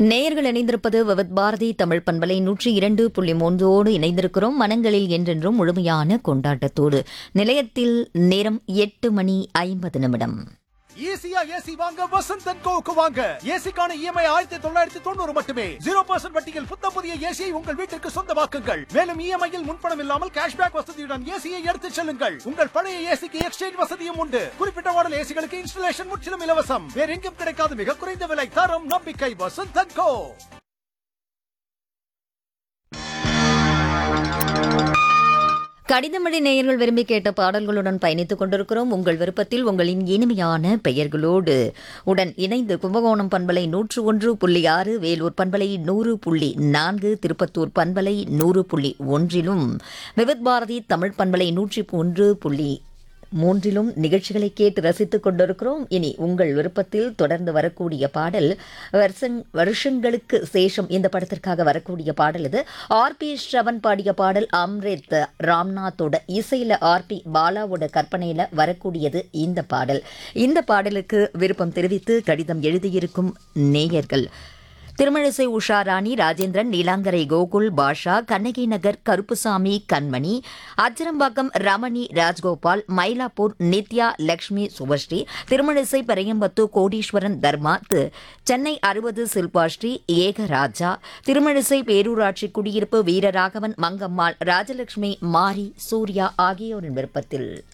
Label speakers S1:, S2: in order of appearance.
S1: நேயர்கள் இணைந்திருப்பது விவித் பாரதி தமிழ் பண்பலை 102.3 இணைந்திருக்கிறோம். மனங்களில் என்றென்றும் முழுமையான கொண்டாட்டத்தோடு. நிலையத்தில் நேரம் 8:50.
S2: ஈஸியா ஏசி வாங்க வசந்த் அண்ட் கோவுக்கு வாங்க. ஏசிக்கான இஎம்ஐ 1990 மட்டுமே. 0% வட்டியில் புத்தம் புதிய ஏசியை உங்கள் வீட்டிற்கு சொந்தமாக்குங்கள். மேலும் இஎம்ஐயில் முன்பணம் இல்லாமல் கேஷ்பேக் வசதியுடன் ஏசியை எடுத்துச் செல்லுங்கள். உங்கள் பழைய ஏசிக்கு எக்ஸ்சேஞ்ச் வசதியும் உண்டு. குறிப்பிட்ட மாடல் ஏசிகளுக்கு இன்ஸ்டலேஷன் முற்றிலும் இலவசம். வேற எங்கும் கிடைக்காத மிக குறைந்த விலை, தரம், நம்பிக்கை. வசந்த் அண்ட் கோ.
S1: கடிதமழி நேயர்கள் விரும்பி கேட்ட பாடல்களுடன் பயணித்துக் கொண்டிருக்கிறோம். உங்கள் விருப்பத்தில் உங்களின் இனிமையான பெயர்களோடு உடன் இணைந்து கும்பகோணம் பண்பலை 101.6, வேலூர் பண்பலை 100.4, திருப்பத்தூர் பண்பலை 100.1 விவித் பாரதி தமிழ் பண்பலை 101.3 நிகழ்ச்சிகளை கேட்டு ரசித்துக் கொண்டிருக்கிறோம். இனி உங்கள் விருப்பத்தில் தொடர்ந்து வரக்கூடிய பாடல் வருஷங்களுக்கு சேஷம் இந்த படத்திற்காக வரக்கூடிய பாடல் இது. ஆர்பி ஸ்ரவன் பாடிய பாடல். அம்ரித் ராம்நாத்தோட இசையில ஆர்பி பாலாவோட கற்பனையில வரக்கூடியது இந்த பாடல். இந்த பாடலுக்கு விருப்பம் தெரிவித்து கடிதம் எழுதியிருக்கும் நேயர்கள் திருமழிசை உஷா ராணி, ராஜேந்திரன், நீலாங்கரை கோகுல், பாஷா, கண்ணகி நகர் கருப்புசாமி, கண்மணி, அச்சரம்பாக்கம் ரமணி, ராஜ்கோபால், மயிலாப்பூர் நித்யா, லக்ஷ்மி, சுபஸ்ரீ, திருமழிசை பெரியம்பத்து, கோடீஸ்வரன், தர்மா, சென்னை 60 சில்பாஸ்ரீ, ஏகராஜா, திருமழிசை பேரூராட்சி குடியிருப்பு வீரராகவன், மங்கம்மாள், ராஜலட்சுமி, மாரி, சூர்யா ஆகியோரின் விருப்பத்தில்